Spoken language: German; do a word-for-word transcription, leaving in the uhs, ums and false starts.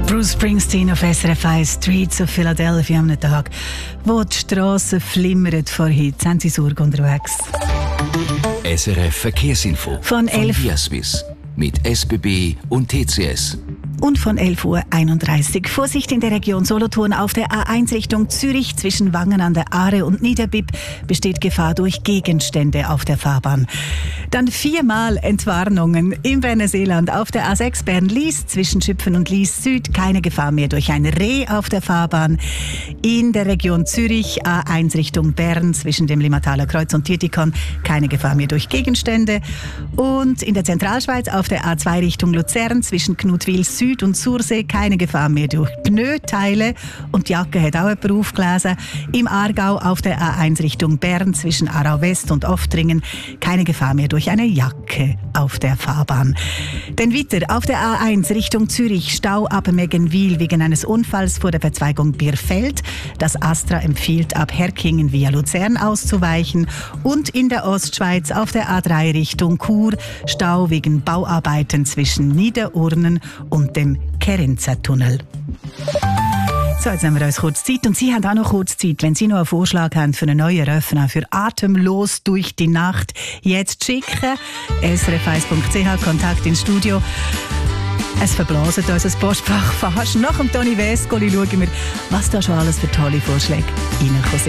Bruce Springsteen auf S R F eins, Streets of Philadelphia am Tag, wo die Strassen flimmern vor heute. Sind Sie Sorge unterwegs? S R F Verkehrsinfo Von elf Via Swiss mit S B B und T C S. Und von elf Uhr einunddreißig. Vorsicht in der Region Solothurn auf der A eins Richtung Zürich zwischen Wangen an der Aare und Niederbipp besteht Gefahr durch Gegenstände auf der Fahrbahn. Dann viermal Entwarnungen im Berner auf der A sechs Bern-Lies zwischen Schüpfen und Lies Süd keine Gefahr mehr durch ein Reh auf der Fahrbahn. In der Region Zürich A eins Richtung Bern zwischen dem Limmataler Kreuz und Tietikon keine Gefahr mehr durch Gegenstände. Und in der Zentralschweiz auf der A zwei Richtung Luzern zwischen Knutwil Süd und Sursee keine Gefahr mehr durch Pneuteile. Und die Jacke hat auch jemand aufgelesen. Im Aargau auf der A eins Richtung Bern zwischen Aarau West und Oftringen keine Gefahr mehr durch eine Jacke auf der Fahrbahn. Denn weiter auf der A eins Richtung Zürich Stau ab Meggenwil wegen eines Unfalls vor der Verzweigung Bierfeld. Das Astra empfiehlt ab Herkingen via Luzern auszuweichen. Und in der Ostschweiz auf der A drei Richtung Chur Stau wegen Bauarbeiten zwischen Niederurnen und dem Kerenzer-Tunnel. So, jetzt nehmen wir uns kurz Zeit. Und Sie haben auch noch kurz Zeit, wenn Sie noch einen Vorschlag haben für einen neuen Öffner für Atemlos durch die Nacht. Jetzt schicken. S R F eins punkt c h, Kontakt ins Studio. Es verblaset unser Postfach fast. Nach dem Toni Vescoli schauen wir, was da schon alles für tolle Vorschläge reinkommen sind.